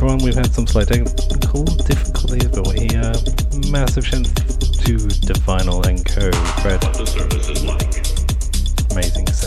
everyone. We've had some slight technical difficulties, but we're here. Massive shout to Divinal and Co. Fred. What the service is like.